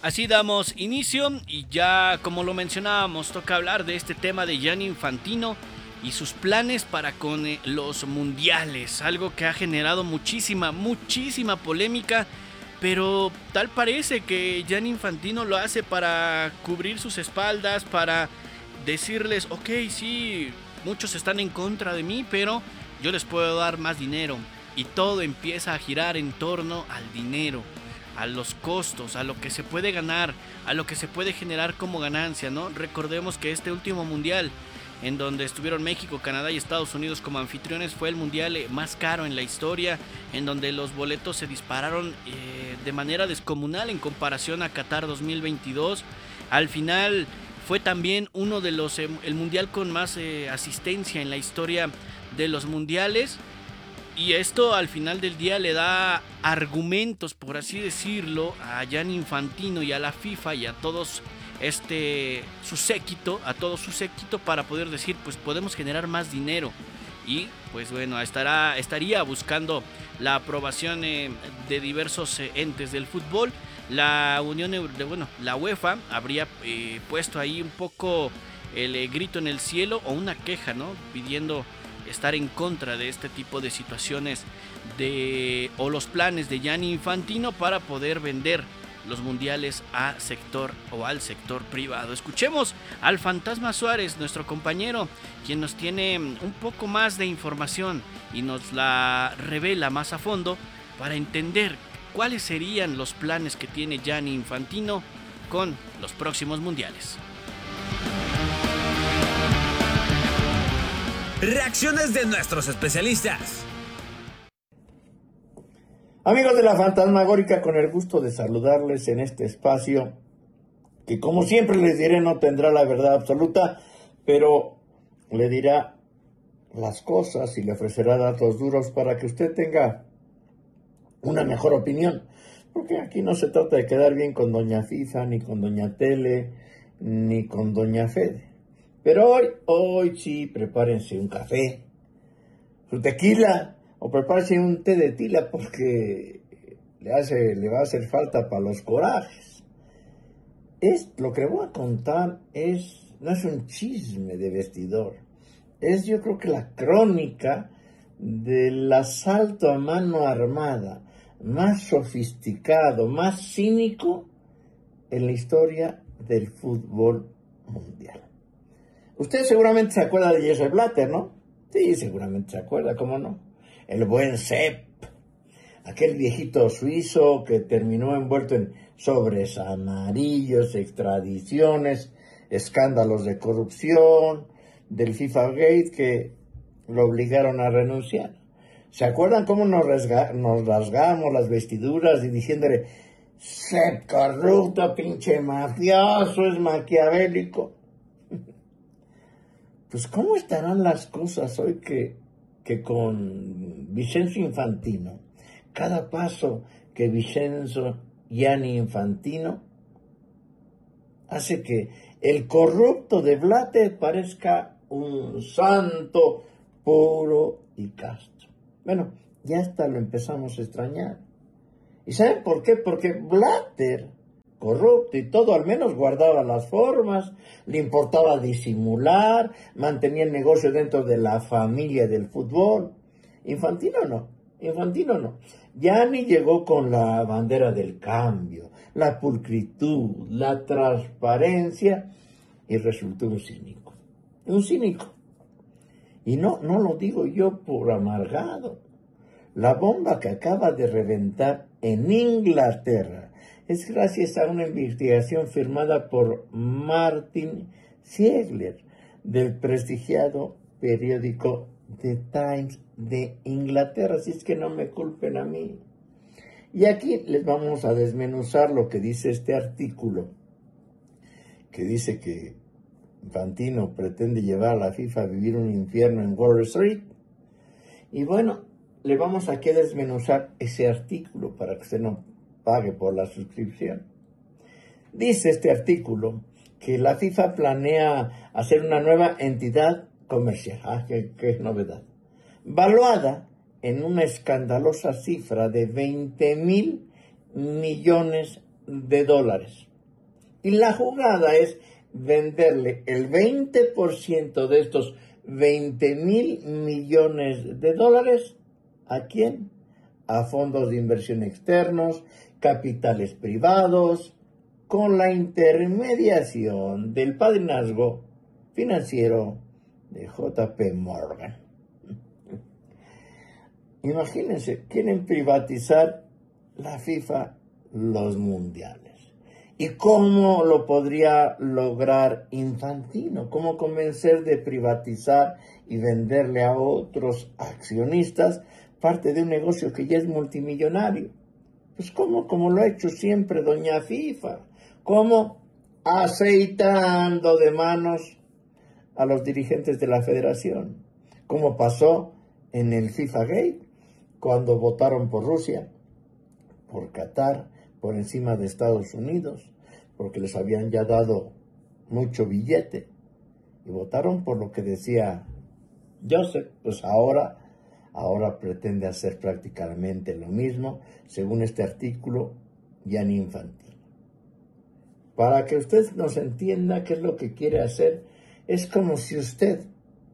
Así damos inicio y ya como lo mencionábamos, toca hablar de este tema de Gianni Infantino y sus planes para con los mundiales, algo que ha generado muchísima polémica, pero tal parece que Gianni Infantino lo hace para cubrir sus espaldas, para decirles, ok, sí, muchos están en contra de mí, pero yo les puedo dar más dinero y todo empieza a girar en torno al dinero, a los costos, a lo que se puede ganar, a lo que se puede generar como ganancia, ¿no? Recordemos que este último mundial, en donde estuvieron México, Canadá y Estados Unidos como anfitriones, fue el mundial más caro en la historia, en donde los boletos se dispararon de manera descomunal en comparación a Qatar 2022. Al final fue también uno de los, el mundial con más asistencia en la historia de los mundiales. Y esto al final del día le da argumentos, por así decirlo, a Gianni Infantino y a la FIFA y a todos su séquito, para poder decir, pues podemos generar más dinero. Y pues bueno, estaría buscando la aprobación de diversos entes del fútbol. La UEFA habría puesto ahí un poco el grito en el cielo o una queja, ¿no? Pidiendo estar en contra de este tipo de situaciones o los planes de Gianni Infantino para poder vender los mundiales al sector privado. Escuchemos al Fantasma Suárez, nuestro compañero, quien nos tiene un poco más de información y nos la revela más a fondo para entender cuáles serían los planes que tiene Gianni Infantino con los próximos mundiales. Reacciones de nuestros especialistas. Amigos de la Fantasmagórica, con el gusto de saludarles en este espacio que, como siempre les diré, no tendrá la verdad absoluta, pero le dirá las cosas y le ofrecerá datos duros para que usted tenga una mejor opinión. Porque aquí no se trata de quedar bien con doña FIFA, ni con doña Tele, ni con doña Fede. Pero hoy sí, prepárense un café, su tequila, o prepárense un té de tila porque le va a hacer falta para los corajes. Lo que le voy a contar no es un chisme de vestidor, yo creo que la crónica del asalto a mano armada más sofisticado, más cínico en la historia del fútbol mundial. Usted seguramente se acuerda de Jesse Blatter, ¿no? Sí, seguramente se acuerda, ¿cómo no? El buen Sepp, aquel viejito suizo que terminó envuelto en sobres amarillos, extradiciones, escándalos de corrupción, del FIFA Gate que lo obligaron a renunciar. ¿Se acuerdan cómo nos rasgamos las vestiduras y diciéndole, Sepp corrupto, pinche mafioso, es maquiavélico? Pues, ¿cómo estarán las cosas hoy que con Vicenzo Infantino, cada paso que Gianni Infantino hace que el corrupto de Blatter parezca un santo puro y casto? Bueno, ya hasta lo empezamos a extrañar. ¿Y saben por qué? Porque Blatter, corrupto y todo, al menos guardaba las formas, le importaba disimular, mantenía el negocio dentro de la familia del fútbol. Infantino no. Gianni llegó con la bandera del cambio, la pulcritud, la transparencia y resultó un cínico. Y no lo digo yo por amargado. La bomba que acaba de reventar en Inglaterra es gracias a una investigación firmada por Martin Ziegler del prestigiado periódico The Times de Inglaterra, así es que no me culpen a mí. Y aquí les vamos a desmenuzar lo que dice este artículo, que dice que Infantino pretende llevar a la FIFA a vivir un infierno en Wall Street. Y bueno, le vamos aquí a desmenuzar ese artículo para que usted no pague por la suscripción. Dice este artículo que la FIFA planea hacer una nueva entidad comercial, qué novedad, valuada en una escandalosa cifra de 20,000 millones de dólares. Y la jugada es venderle el 20% de estos 20,000 millones de dólares. ¿A quién? A fondos de inversión externos, capitales privados, con la intermediación del padrinazgo financiero de JP Morgan. Imagínense, quieren privatizar la FIFA, los mundiales. ¿Y cómo lo podría lograr Infantino? ¿Cómo convencer de privatizar y venderle a otros accionistas parte de un negocio que ya es multimillonario? Pues como lo ha hecho siempre doña FIFA. ¿Cómo? Aceitando de manos a los dirigentes de la federación. Como pasó en el FIFA Gate, cuando votaron por Rusia, por Qatar, por encima de Estados Unidos, porque les habían ya dado mucho billete, y votaron por lo que decía Joseph. Pues ahora pretende hacer prácticamente lo mismo, según este artículo, Gianni Infantino. Para que usted nos entienda qué es lo que quiere hacer, es como si usted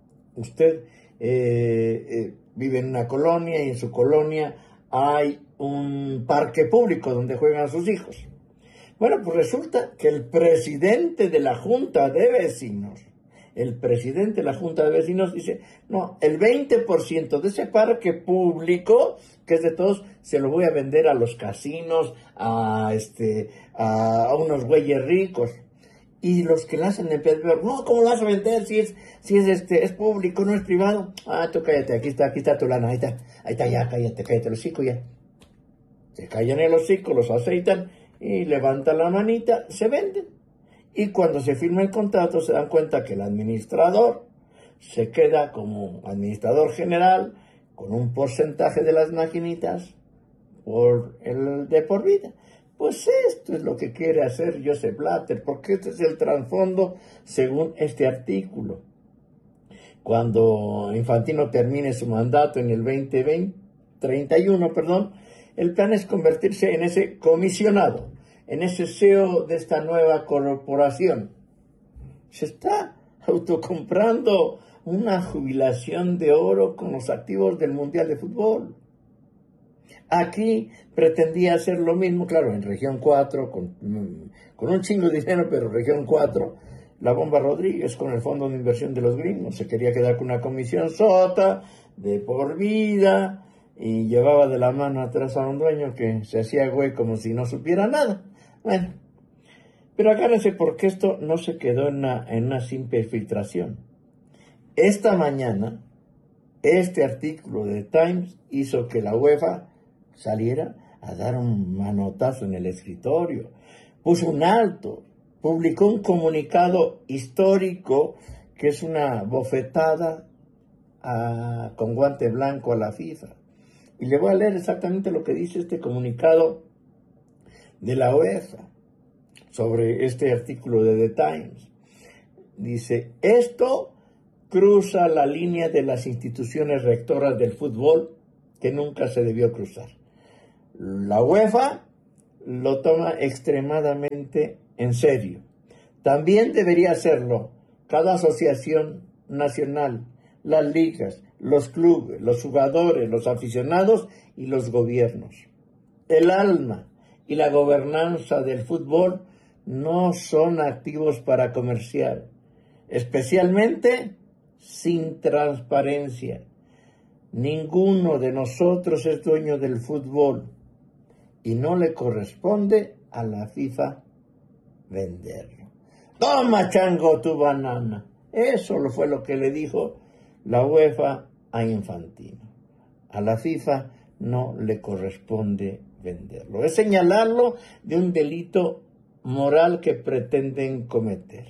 vive en una colonia y en su colonia hay un parque público donde juegan sus hijos. Bueno, pues resulta que el presidente de la Junta de Vecinos dice, no, el 20% de ese parque público, que es de todos, se lo voy a vender a los casinos, a unos güeyes ricos. Y los que la hacen de peor, no, ¿cómo lo vas a vender si es público, no es privado? Ah, tú cállate, aquí está tu lana, ahí está, ya, cállate el hocico ya. Se callan el hocico, los aceitan y levantan la manita, se venden. Y cuando se firma el contrato se dan cuenta que el administrador se queda como administrador general con un porcentaje de las maquinitas de por vida. Pues esto es lo que quiere hacer Joseph Blatter, porque este es el trasfondo según este artículo. Cuando Infantino termine su mandato en el 2031, el plan es convertirse en ese comisionado, en ese CEO de esta nueva corporación. Se está autocomprando una jubilación de oro con los activos del Mundial de Fútbol. Aquí pretendía hacer lo mismo, claro, en región 4, con un chingo de dinero, pero región 4, la Bomba Rodríguez con el fondo de inversión de los gringos. Se quería quedar con una comisión sota de por vida y llevaba de la mano atrás a un dueño que se hacía güey como si no supiera nada. Bueno, pero agárrense porque esto no se quedó en una simple filtración. Esta mañana, este artículo de Times hizo que la UEFA saliera a dar un manotazo en el escritorio, puso un alto, publicó un comunicado histórico que es una bofetada con guante blanco a la FIFA. Y le voy a leer exactamente lo que dice este comunicado de la UEFA sobre este artículo de The Times. Dice, esto cruza la línea de las instituciones rectoras del fútbol que nunca se debió cruzar. La UEFA lo toma extremadamente en serio. También debería hacerlo cada asociación nacional, las ligas, los clubes, los jugadores, los aficionados y los gobiernos. El alma y la gobernanza del fútbol no son activos para comerciar, especialmente sin transparencia. Ninguno de nosotros es dueño del fútbol y no le corresponde a la FIFA venderlo. Toma, chango, tu banana. Eso fue lo que le dijo la UEFA a Infantino. A la FIFA no le corresponde venderlo. Es señalarlo de un delito moral que pretenden cometer.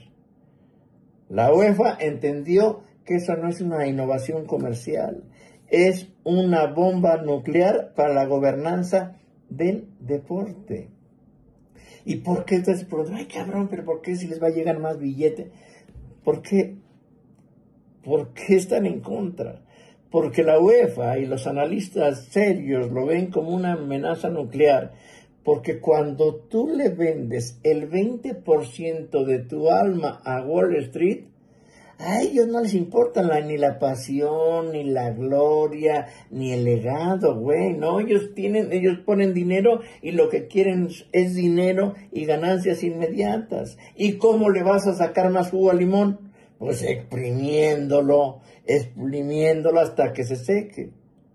La UEFA entendió que eso no es una innovación comercial, es una bomba nuclear para la gobernanza del deporte. ¿Y por qué entonces? Ay, cabrón, pero ¿por qué si les va a llegar más billete? ¿Por qué? ¿Por qué están en contra? Porque la UEFA y los analistas serios lo ven como una amenaza nuclear, Porque cuando tú le vendes el 20% de tu alma a Wall Street, a ellos no les importa ni la pasión, ni la gloria, ni el legado, güey. No, ellos ponen dinero y lo que quieren es dinero y ganancias inmediatas. ¿Y cómo le vas a sacar más jugo al limón? Pues exprimiéndolo hasta que se seque.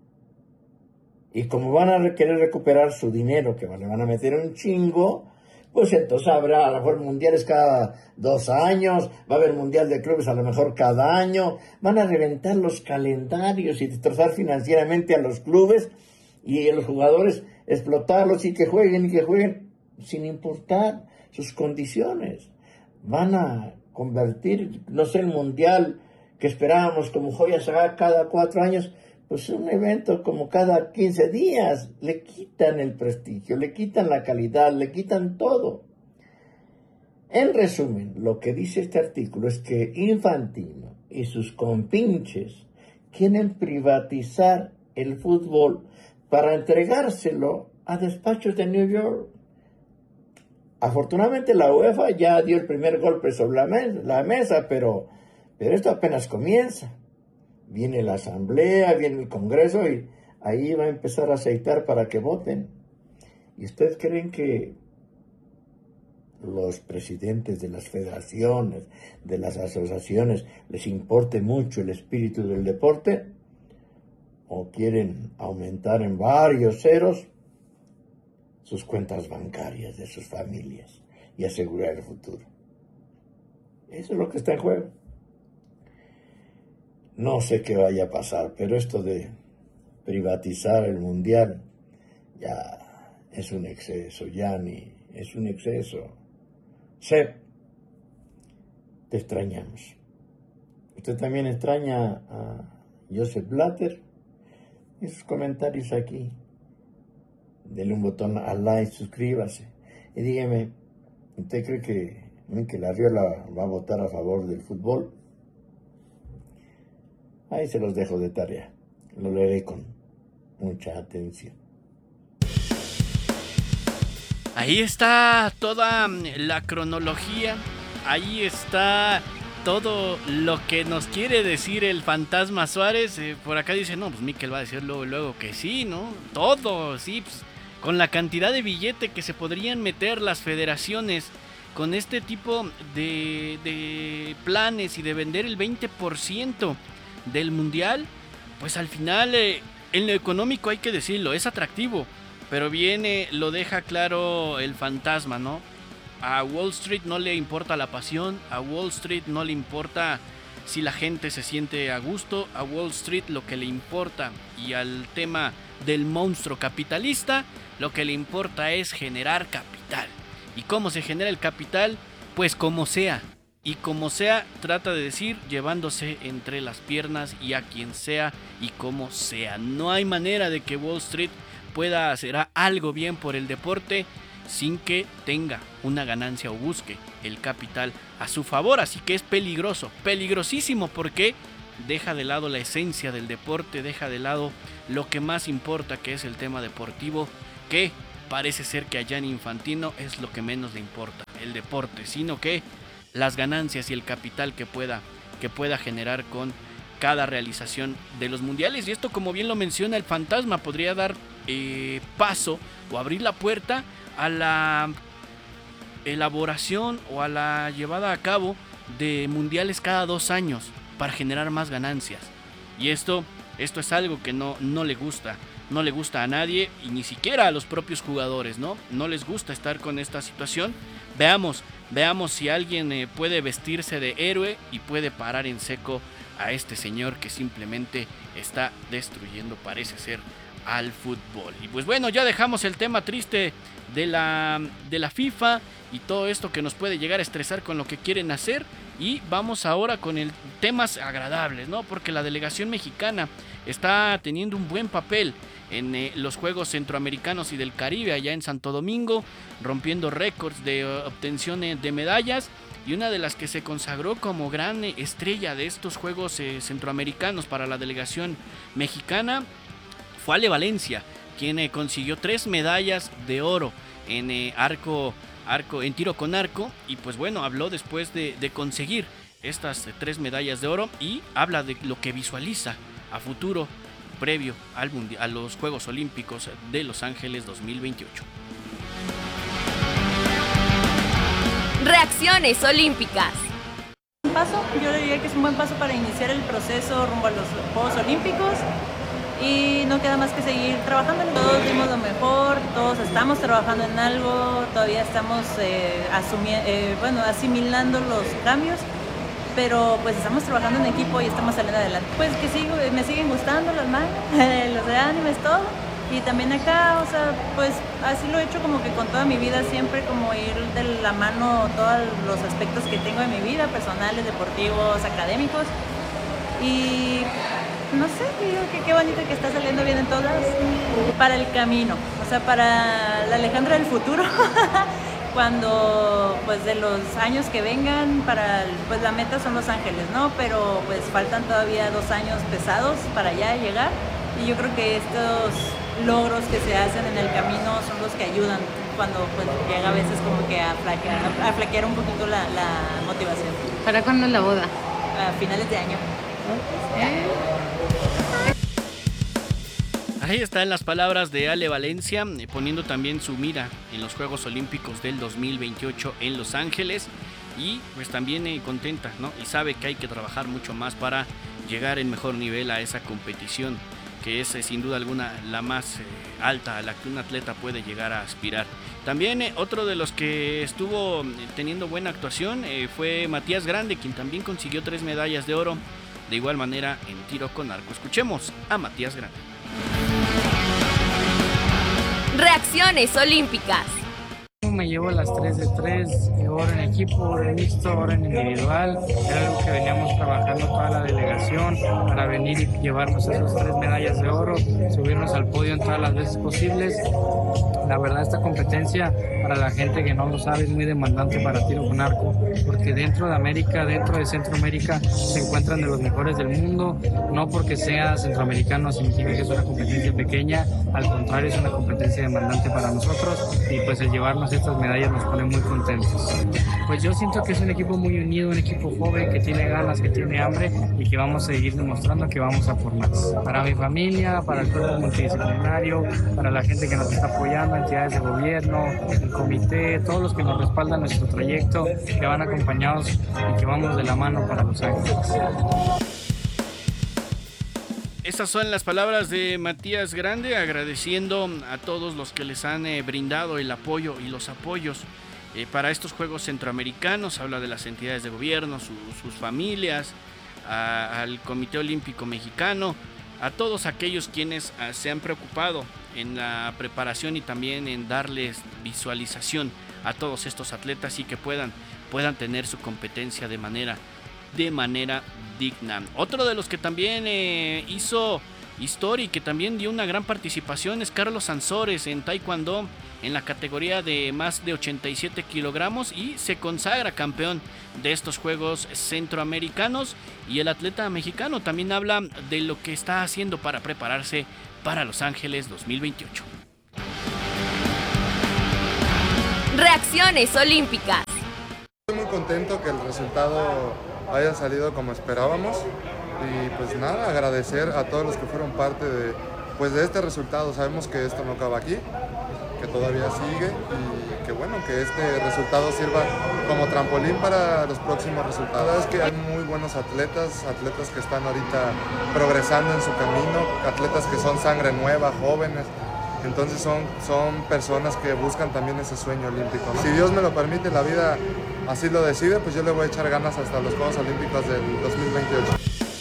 Y como van a querer recuperar su dinero, que le van a meter un chingo, pues entonces habrá a lo mejor mundiales cada 2 años, va a haber mundial de clubes a lo mejor cada año, van a reventar los calendarios y destrozar financieramente a los clubes y a los jugadores, explotarlos y que jueguen sin importar sus condiciones. Van a convertir, no sé, el mundial que esperábamos como joya sagrada cada 4 años, pues un evento como cada 15 días. Le quitan el prestigio, le quitan la calidad, le quitan todo. En resumen, lo que dice este artículo es que Infantino y sus compinches quieren privatizar el fútbol para entregárselo a despachos de New York. Afortunadamente la UEFA ya dio el primer golpe sobre la mesa, pero esto apenas comienza. Viene la asamblea, viene el Congreso y ahí va a empezar a aceitar para que voten. ¿Y ustedes creen que los presidentes de las federaciones, de las asociaciones, les importe mucho el espíritu del deporte? ¿O quieren aumentar en varios ceros sus cuentas bancarias de sus familias y asegurar el futuro? Eso es lo que está en juego. No sé qué vaya a pasar, pero esto de privatizar el mundial ya es un exceso, Gianni, es un exceso. Sep, te extrañamos. ¿Usted también extraña a Joseph Blatter? Y sus comentarios aquí. Dele un botón al like, suscríbase. Y dígame, ¿usted cree que la Riola va a votar a favor del fútbol? Ahí se los dejo de tarea. Lo leeré con mucha atención. Ahí está toda la cronología. Ahí está todo lo que nos quiere decir el fantasma Suárez. Por acá dice, no, pues Mikel va a decir luego que sí, ¿no? Todo, sí, pues, con la cantidad de billete que se podrían meter las federaciones con este tipo de planes y de vender el 20% del mundial, pues al final en lo económico hay que decirlo, es atractivo, pero viene, lo deja claro el fantasma, ¿no? A Wall Street no le importa la pasión, a Wall Street no le importa si la gente se siente a gusto, a Wall Street lo que le importa, y al tema del monstruo capitalista, lo que le importa es generar capital. ¿Y cómo se genera el capital? Pues como sea. Y como sea, trata de decir, llevándose entre las piernas y a quien sea y como sea. No hay manera de que Wall Street pueda hacer algo bien por el deporte sin que tenga una ganancia o busque el capital a su favor. Así que es peligroso, peligrosísimo, porque deja de lado la esencia del deporte, deja de lado lo que más importa, que es el tema deportivo, que parece ser que a Gianni Infantino es lo que menos le importa, el deporte, sino que las ganancias y el capital que pueda generar con cada realización de los mundiales. Y esto, como bien lo menciona el fantasma, podría dar paso o abrir la puerta a la elaboración o a la llevada a cabo de mundiales cada 2 años para generar más ganancias. Y esto es algo que no le gusta. No le gusta a nadie y ni siquiera a los propios jugadores, ¿no? No les gusta estar con esta situación. Veamos si alguien puede vestirse de héroe y puede parar en seco a este señor que simplemente está destruyendo, parece ser, al fútbol. Y pues bueno, ya dejamos el tema triste de la FIFA y todo esto que nos puede llegar a estresar con lo que quieren hacer, y vamos ahora con temas agradables, ¿no? Porque la delegación mexicana está teniendo un buen papel en los Juegos Centroamericanos y del Caribe allá en Santo Domingo, rompiendo récords de obtención de medallas, y una de las que se consagró como gran estrella de estos Juegos Centroamericanos para la delegación mexicana fue Ale Valencia, quien consiguió 3 medallas de oro en en tiro con arco, y pues bueno, habló después de conseguir estas 3 medallas de oro y habla de lo que visualiza a futuro previo a los Juegos Olímpicos de Los Ángeles 2028. Reacciones olímpicas. Yo diría que es un buen paso para iniciar el proceso rumbo a los Juegos Olímpicos y no queda más que seguir trabajando. Todos dimos lo mejor, todos estamos trabajando en algo, todavía estamos asimilando los cambios, pero pues estamos trabajando en equipo y estamos saliendo adelante. Pues que me siguen gustando los mangas, los de animes, todo. Y también acá, o sea, pues así lo he hecho como que con toda mi vida, siempre como ir de la mano todos los aspectos que tengo en mi vida, personales, deportivos, académicos. Y no sé, digo que qué bonito que está saliendo bien en todas para el camino, o sea, para la Alejandra del futuro. Cuando pues de los años que vengan, pues la meta son Los Ángeles, ¿no? Pero pues faltan todavía 2 años pesados para ya llegar, y yo creo que estos logros que se hacen en el camino son los que ayudan cuando pues llega a veces como que a flaquear un poquito la motivación. ¿Para cuándo es la boda? A finales de año. Ahí están las palabras de Ale Valencia, poniendo también su mira en los Juegos Olímpicos del 2028 en Los Ángeles, y pues también contenta, ¿no? Y sabe que hay que trabajar mucho más para llegar en mejor nivel a esa competición, que es sin duda alguna la más alta a la que un atleta puede llegar a aspirar. También otro de los que estuvo teniendo buena actuación fue Matías Grande, quien también consiguió 3 medallas de oro, de igual manera en tiro con arco. Escuchemos a Matías Grande. Reacciones olímpicas. Me llevo las 3 de 3, oro en equipo, oro en mixto, oro en individual. Era algo que veníamos trabajando toda la delegación para venir y llevarnos esas 3 medallas de oro, subirnos al podio en todas las veces posibles. La verdad, esta competencia, para la gente que no lo sabe, es muy demandante para tiro con arco, porque dentro de América, dentro de Centroamérica, se encuentran de los mejores del mundo. No porque sea centroamericano significa que es una competencia pequeña, al contrario, es una competencia demandante para nosotros, y pues el llevarnos estas medallas nos pone muy contentos. Pues yo siento que es un equipo muy unido, un equipo joven que tiene ganas, que tiene hambre, y que vamos a seguir demostrando que vamos a por más. Para mi familia, para el cuerpo multidisciplinario, para la gente que nos está apoyando, entidades de gobierno, el comité, todos los que nos respaldan nuestro trayecto, que van acompañados y que vamos de la mano para Los Ángeles. Estas son las palabras de Matías Grande, agradeciendo a todos los que les han brindado el apoyo y los apoyos para estos Juegos Centroamericanos. Habla de las entidades de gobierno, sus familias, al Comité Olímpico Mexicano, a todos aquellos quienes se han preocupado en la preparación y también en darles visualización a todos estos atletas y que puedan tener su competencia de manera digna. Otro de los que también hizo historia y que también dio una gran participación es Carlos Sansores en Taekwondo en la categoría de más de 87 kilogramos y se consagra campeón de estos Juegos Centroamericanos. Y el atleta mexicano también habla de lo que está haciendo para prepararse para Los Ángeles 2028. Reacciones olímpicas. Estoy muy contento que el resultado haya salido como esperábamos, y pues nada, agradecer a todos los que fueron parte de este resultado. Sabemos que esto no acaba aquí, que todavía sigue, y que bueno, que este resultado sirva como trampolín para los próximos resultados. Es que hay muy buenos atletas que están ahorita progresando en su camino, atletas que son sangre nueva, jóvenes. Entonces son personas que buscan también ese sueño olímpico, ¿no? Si Dios me lo permite, la vida así lo decide, pues yo le voy a echar ganas hasta los Juegos Olímpicos del 2028.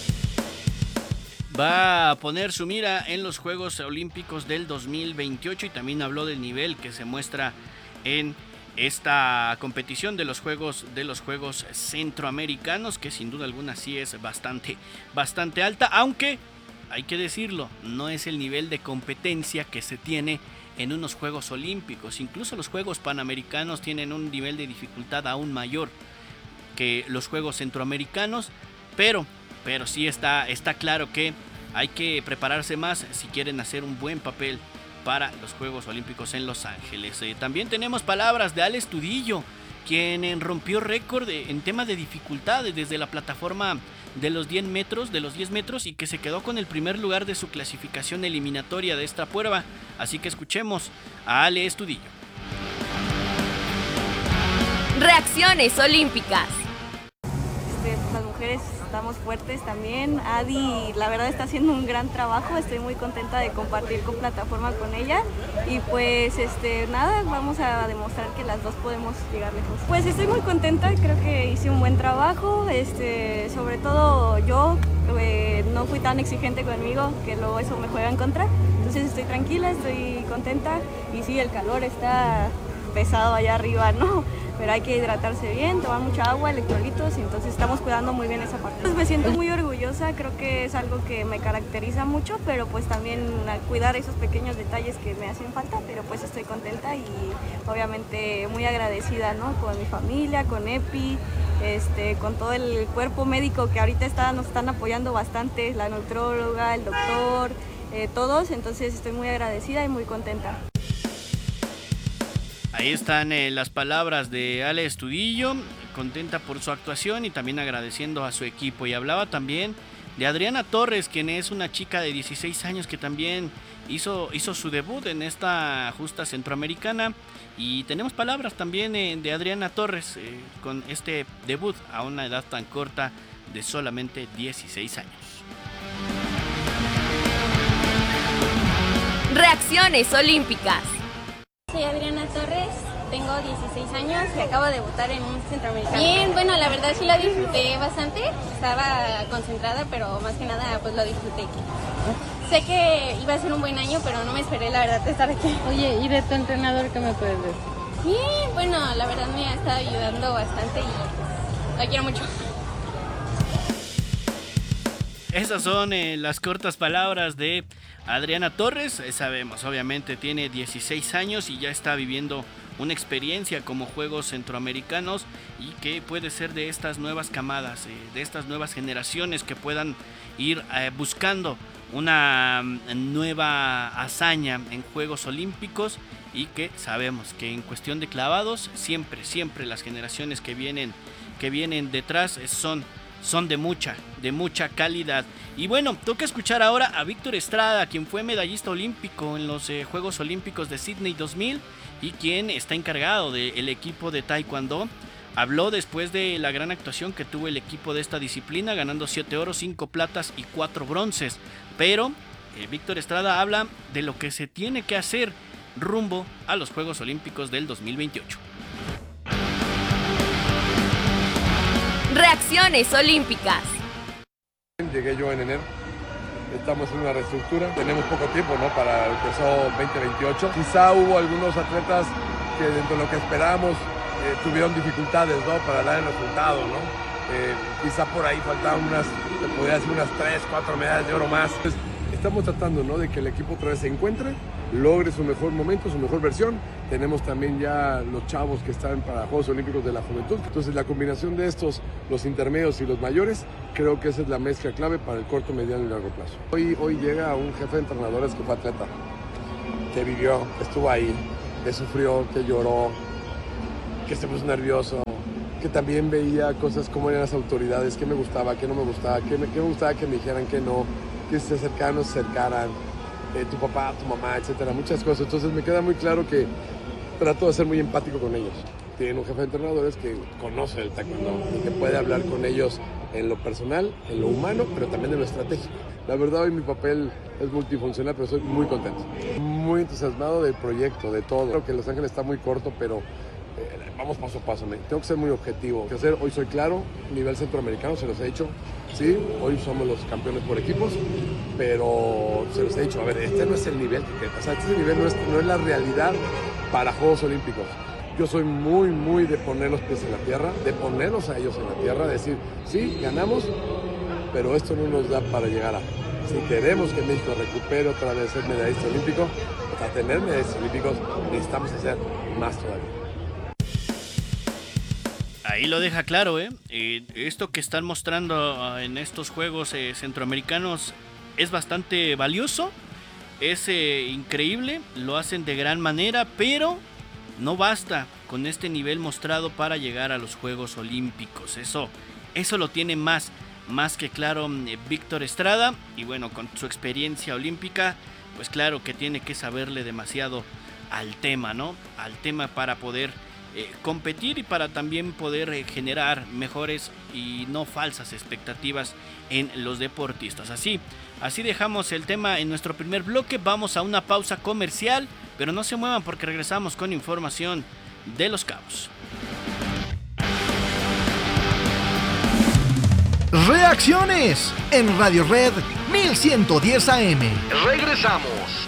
Va a poner su mira en los Juegos Olímpicos del 2028 y también habló del nivel que se muestra en esta competición de los Juegos Centroamericanos, que sin duda alguna sí es bastante alta, aunque hay que decirlo, no es el nivel de competencia que se tiene en unos Juegos Olímpicos. Incluso los Juegos Panamericanos tienen un nivel de dificultad aún mayor que los Juegos Centroamericanos, pero sí está claro que hay que prepararse más si quieren hacer un buen papel para los Juegos Olímpicos en Los Ángeles. También tenemos palabras de Ale Estudillo, quien rompió récord en tema de dificultades desde la plataforma de los 10 metros y que se quedó con el primer lugar de su clasificación eliminatoria de esta prueba. Así que escuchemos a Ale Estudillo. Reacciones olímpicas. Las mujeres estamos fuertes también. Adi, la verdad, está haciendo un gran trabajo. Estoy muy contenta de compartir con plataforma con ella. Y pues nada, vamos a demostrar que las dos podemos llegar lejos. Pues estoy muy contenta, creo que hice un buen trabajo. Sobre todo yo no fui tan exigente conmigo, que luego eso me juega en contra. Entonces estoy tranquila, estoy contenta. Y sí, el calor está pesado allá arriba, ¿no? Pero hay que hidratarse bien, tomar mucha agua, electrolitos, y entonces estamos cuidando muy bien esa parte. Pues me siento muy orgullosa, creo que es algo que me caracteriza mucho, pero pues también cuidar esos pequeños detalles que me hacen falta, pero pues estoy contenta y obviamente muy agradecida, ¿no? Con mi familia, con EPI, con todo el cuerpo médico que ahorita nos están apoyando bastante, la nutróloga, el doctor, todos, entonces estoy muy agradecida y muy contenta. Ahí están las palabras de Ale Estudillo, contenta por su actuación y también agradeciendo a su equipo. Y hablaba también de Adriana Torres, quien es una chica de 16 años que también hizo su debut en esta justa centroamericana. Y tenemos palabras también de Adriana Torres con este debut a una edad tan corta de solamente 16 años. Reacciones olímpicas. Soy Adriana Torres, tengo 16 años y acabo de debutar en un centroamericano. Bien, bueno, la verdad sí lo disfruté bastante, estaba concentrada, pero más que nada pues lo disfruté. Sé que iba a ser un buen año, pero no me esperé la verdad de estar aquí. Oye, ¿y de tu entrenador qué me puedes decir? Bien, bueno, la verdad me ha estado ayudando bastante y la quiero mucho. Esas son las cortas palabras de Adriana Torres. Sabemos, obviamente tiene 16 años y ya está viviendo una experiencia como Juegos Centroamericanos y que puede ser de estas nuevas camadas, de estas nuevas generaciones que puedan ir buscando una nueva hazaña en Juegos Olímpicos y que sabemos que en cuestión de clavados siempre las generaciones que vienen detrás son de mucha calidad. Y bueno, toca escuchar ahora a Víctor Estrada, quien fue medallista olímpico en los Juegos Olímpicos de Sydney 2000 y quien está encargado del equipo de Taekwondo. Habló después de la gran actuación que tuvo el equipo de esta disciplina, ganando 7 oros, 5 platas y 4 bronces. Pero Víctor Estrada habla de lo que se tiene que hacer rumbo a los Juegos Olímpicos del 2028. Reacciones olímpicas. Llegué yo en enero, estamos en una reestructura, tenemos poco tiempo, ¿no? Para el que son 2028. Quizá hubo algunos atletas que dentro de lo que esperábamos tuvieron dificultades, ¿no? Para dar el resultado, ¿no? Quizá por ahí faltaban unas 3, 4 medallas de oro más. Entonces, estamos tratando, ¿no? De que el equipo otra vez se encuentre, logre su mejor momento, su mejor versión. Tenemos también ya los chavos que están para Juegos Olímpicos de la Juventud. Entonces la combinación de estos, los intermedios y los mayores, creo que esa es la mezcla clave para el corto, mediano y largo plazo. Hoy llega un jefe de entrenadores que fue atleta, que vivió, que estuvo ahí, que sufrió, que lloró, que se puso nervioso, que también veía cosas como eran las autoridades, qué me gustaba, qué no me gustaba, qué me gustaba que me dijeran que no, que se acercaran, no se acercaran, tu papá, tu mamá, etcétera, muchas cosas. Entonces me queda muy claro que trato de ser muy empático con ellos. Tienen un jefe de entrenadores que conoce el taekwondo y que puede hablar con ellos en lo personal, en lo humano, pero también en lo estratégico. La verdad hoy mi papel es multifuncional, pero soy muy contento. Muy entusiasmado del proyecto, de todo. Creo que Los Ángeles está muy corto, pero vamos paso a paso. Tengo que ser muy objetivo. Hoy soy claro, nivel centroamericano, se los he dicho. Sí, hoy somos los campeones por equipos, pero se los he dicho, a ver, este no es el nivel que o sea, este nivel no es la realidad para Juegos Olímpicos. Yo soy muy de poner los pies en la tierra, de ponerlos a ellos en la tierra, de decir, sí, ganamos, pero esto no nos da para llegar a... Si queremos que México recupere otra vez ser medallista olímpico, para tener medallistas olímpicos necesitamos hacer más todavía. Ahí lo deja claro, esto que están mostrando en estos Juegos Centroamericanos es bastante valioso es increíble, lo hacen de gran manera, pero no basta con este nivel mostrado para llegar a los Juegos Olímpicos. Eso lo tiene más que claro Víctor Estrada, y bueno, con su experiencia olímpica, pues claro que tiene que saberle demasiado al tema, ¿no? Al tema para poder competir y para también poder generar mejores y no falsas expectativas en los deportistas. Así dejamos el tema en nuestro primer bloque. Vamos a una pausa comercial, pero no se muevan porque regresamos con información de Los Cabos. Reacciones en Radio Red 1110 AM. Regresamos.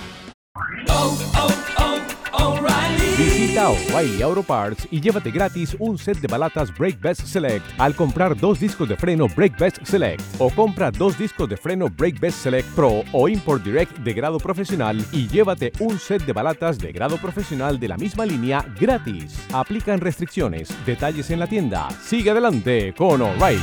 Visita O'Reilly Auto Parts y llévate gratis un set de balatas Brake Best Select al comprar 2 discos de freno Brake Best Select, o compra 2 discos de freno Brake Best Select Pro o Import Direct de grado profesional y llévate un set de balatas de grado profesional de la misma línea gratis. Aplican restricciones. Detalles en la tienda. Sigue adelante con O'Reilly.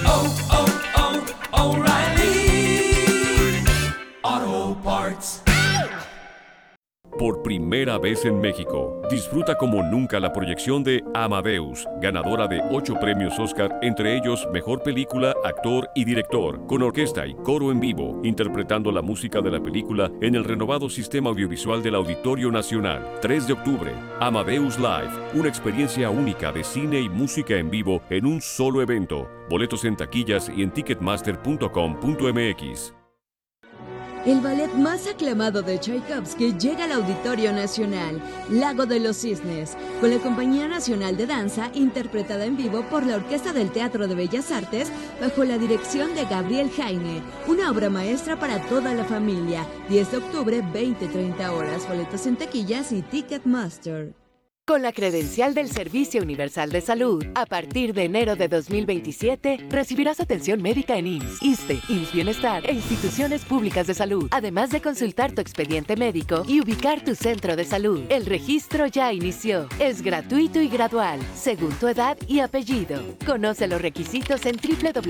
O'Reilly Auto Parts. Por primera vez en México, disfruta como nunca la proyección de Amadeus, ganadora de 8 premios Oscar, entre ellos Mejor Película, Actor y Director, con orquesta y coro en vivo, interpretando la música de la película en el renovado sistema audiovisual del Auditorio Nacional. 3 de octubre, Amadeus Live, una experiencia única de cine y música en vivo en un solo evento. Boletos en taquillas y en ticketmaster.com.mx. El ballet más aclamado de Tchaikovsky llega al Auditorio Nacional, Lago de los Cisnes, con la Compañía Nacional de Danza, interpretada en vivo por la Orquesta del Teatro de Bellas Artes, bajo la dirección de Gabriel Jaime. Una obra maestra para toda la familia. 10 de octubre, 20-30 horas. Boletos en taquillas y Ticketmaster. Con la credencial del Servicio Universal de Salud, a partir de enero de 2027, recibirás atención médica en IMSS, ISSSTE, IMSS Bienestar e instituciones públicas de salud, además de consultar tu expediente médico y ubicar tu centro de salud. El registro ya inició. Es gratuito y gradual, según tu edad y apellido. Conoce los requisitos en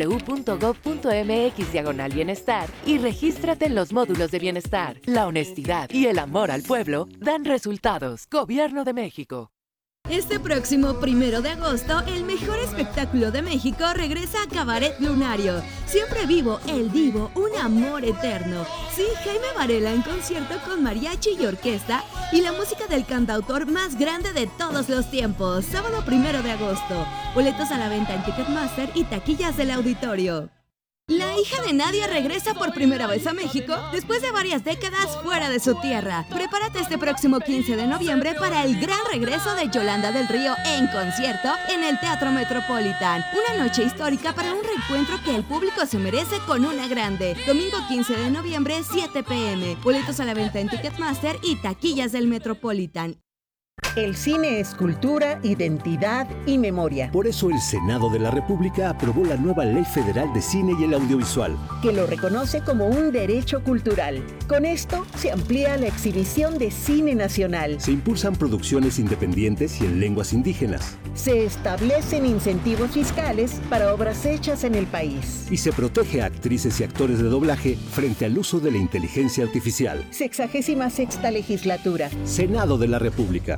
www.gov.mx/bienestar y regístrate en los módulos de bienestar. La honestidad y el amor al pueblo dan resultados. Gobierno de México. Este próximo 1 de agosto, el mejor espectáculo de México regresa a Cabaret Lunario. Siempre vivo, el divo, un amor eterno. Sí, Jaime Varela en concierto con mariachi y orquesta y la música del cantautor más grande de todos los tiempos. Sábado 1 de agosto. Boletos a la venta en Ticketmaster y taquillas del auditorio. La hija de Nadia regresa por primera vez a México después de varias décadas fuera de su tierra. Prepárate este próximo 15 de noviembre para el gran regreso de Yolanda del Río en concierto en el Teatro Metropolitan. Una noche histórica para un reencuentro que el público se merece con una grande. Domingo 15 de noviembre, 7 p.m. Boletos a la venta en Ticketmaster y taquillas del Metropolitan. El cine es cultura, identidad y memoria. Por eso el Senado de la República aprobó la nueva Ley Federal de Cine y el Audiovisual, que lo reconoce como un derecho cultural. Con esto se amplía la exhibición de cine nacional. Se impulsan producciones independientes y en lenguas indígenas. Se establecen incentivos fiscales para obras hechas en el país. Y se protege a actrices y actores de doblaje frente al uso de la inteligencia artificial. 66ª legislatura. Senado de la República.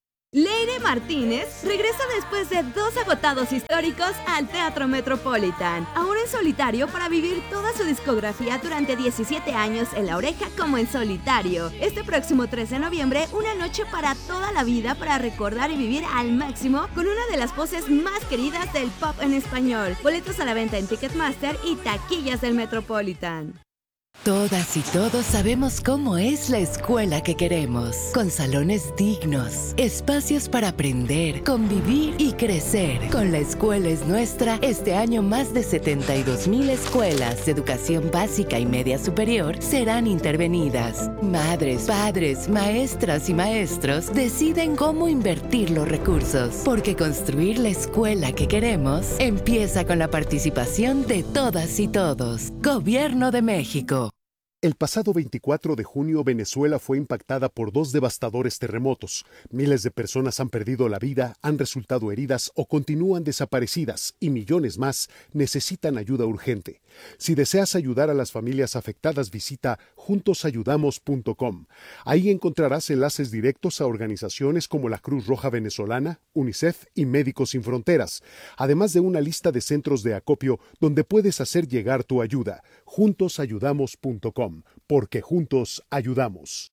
Leire Martínez regresa después de 2 agotados históricos al Teatro Metropolitan, ahora en solitario para vivir toda su discografía durante 17 años en La Oreja como en solitario. Este próximo 3 de noviembre, una noche para toda la vida para recordar y vivir al máximo con una de las voces más queridas del pop en español. Boletos a la venta en Ticketmaster y taquillas del Metropolitan. Todas y todos sabemos cómo es la escuela que queremos, con salones dignos, espacios para aprender, convivir y crecer. Con La Escuela es Nuestra, este año más de 72,000 escuelas de educación básica y media superior serán intervenidas. Madres, padres, maestras y maestros deciden cómo invertir los recursos, porque construir la escuela que queremos empieza con la participación de todas y todos. Gobierno de México. El pasado 24 de junio, Venezuela fue impactada por 2 devastadores terremotos. Miles de personas han perdido la vida, han resultado heridas o continúan desaparecidas y millones más necesitan ayuda urgente. Si deseas ayudar a las familias afectadas, visita juntosayudamos.com. Ahí encontrarás enlaces directos a organizaciones como la Cruz Roja Venezolana, UNICEF y Médicos Sin Fronteras, además de una lista de centros de acopio donde puedes hacer llegar tu ayuda. Juntosayudamos.com, porque juntos ayudamos.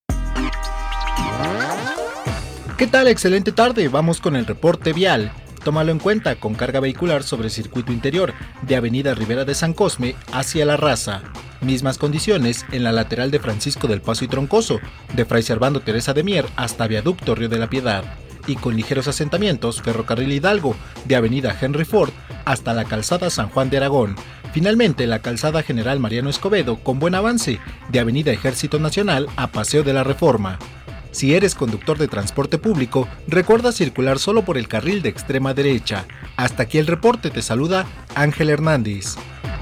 ¿Qué tal? Excelente tarde. Vamos con el reporte vial. Tómalo en cuenta con carga vehicular sobre el circuito interior de Avenida Rivera de San Cosme hacia La Raza. Mismas condiciones en la lateral de Francisco del Paso y Troncoso, de Fray Servando Teresa de Mier hasta Viaducto Río de la Piedad. Y con ligeros asentamientos, Ferrocarril Hidalgo, de Avenida Henry Ford hasta la calzada San Juan de Aragón. Finalmente, la calzada General Mariano Escobedo, con buen avance, de Avenida Ejército Nacional a Paseo de la Reforma. Si eres conductor de transporte público, recuerda circular solo por el carril de extrema derecha. Hasta aquí el reporte, te saluda Ángel Hernández.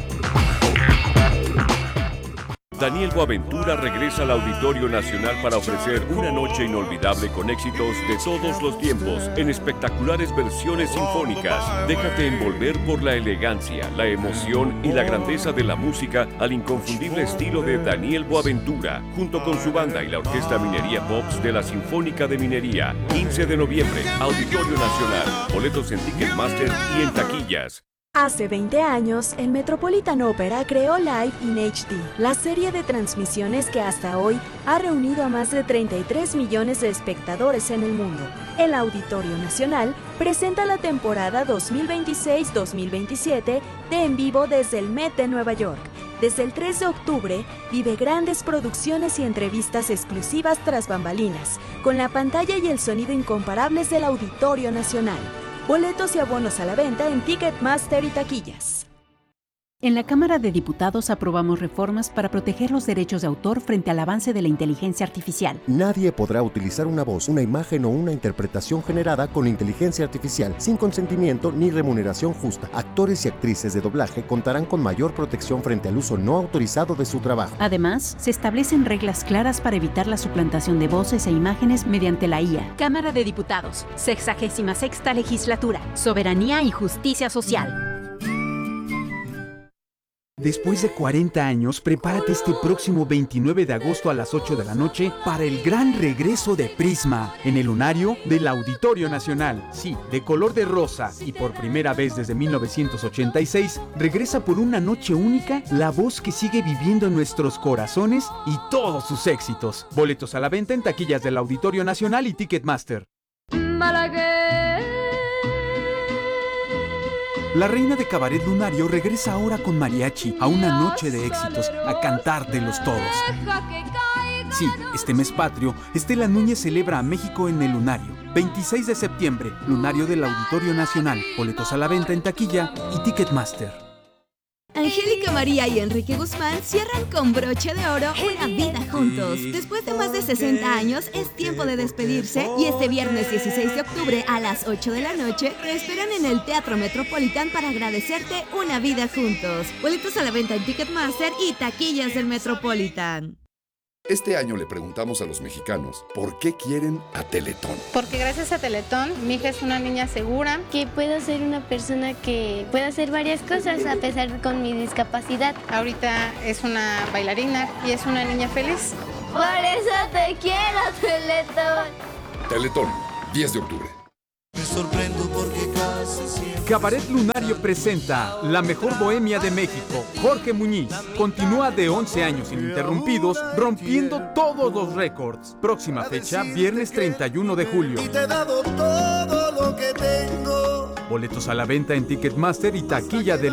Daniel Boaventura regresa al Auditorio Nacional para ofrecer una noche inolvidable con éxitos de todos los tiempos en espectaculares versiones sinfónicas. Déjate envolver por la elegancia, la emoción y la grandeza de la música al inconfundible estilo de Daniel Boaventura, junto con su banda y la Orquesta Minería Pops de la Sinfónica de Minería. 15 de noviembre, Auditorio Nacional. Boletos en Ticketmaster y en taquillas. Hace 20 años, el Metropolitan Opera creó Live in HD, la serie de transmisiones que hasta hoy ha reunido a más de 33 millones de espectadores en el mundo. El Auditorio Nacional presenta la temporada 2026-2027 de En Vivo desde el Met de Nueva York. Desde el 3 de octubre, vive grandes producciones y entrevistas exclusivas tras bambalinas, con la pantalla y el sonido incomparables del Auditorio Nacional. Boletos y abonos a la venta en Ticketmaster y taquillas. En la Cámara de Diputados aprobamos reformas para proteger los derechos de autor frente al avance de la inteligencia artificial. Nadie podrá utilizar una voz, una imagen o una interpretación generada con inteligencia artificial sin consentimiento ni remuneración justa. Actores y actrices de doblaje contarán con mayor protección frente al uso no autorizado de su trabajo. Además, se establecen reglas claras para evitar la suplantación de voces e imágenes mediante la IA. Cámara de Diputados, 66ª Legislatura, Soberanía y Justicia Social. Después de 40 años, prepárate este próximo 29 de agosto a las 8 de la noche para el gran regreso de Prisma en el lunario del Auditorio Nacional. Sí, de color de rosa y por primera vez desde 1986, regresa por una noche única la voz que sigue viviendo en nuestros corazones y todos sus éxitos. Boletos a la venta en taquillas del Auditorio Nacional y Ticketmaster. La reina de Cabaret Lunario regresa ahora con mariachi a una noche de éxitos, a cantártelos todos. Sí, este mes patrio, Estela Núñez celebra a México en el Lunario. 26 de septiembre, Lunario del Auditorio Nacional. Boletos a la venta en taquilla y Ticketmaster. Angélica María y Enrique Guzmán cierran con broche de oro una vida juntos. Después de más de 60 años, es tiempo de despedirse y este viernes 16 de octubre a las 8 de la noche te esperan en el Teatro Metropolitan para agradecerte una vida juntos. Boletos a la venta en Ticketmaster y taquillas del Metropolitan. Este año le preguntamos a los mexicanos por qué quieren a Teletón. Porque gracias a Teletón, mi hija es una niña segura. Que puedo ser una persona que pueda hacer varias cosas a pesar con mi discapacidad. Ahorita es una bailarina y es una niña feliz. Por eso te quiero, Teletón. Teletón, 10 de octubre. Me sorprendo porque casi siempre... Cabaret Lunario presenta La Mejor Bohemia de México. Jorge Muñiz continúa de 11 años ininterrumpidos, rompiendo todos los récords. Próxima fecha, viernes 31 de julio. Y te he dado todo lo que tengo. Boletos a la venta en Ticketmaster y taquilla del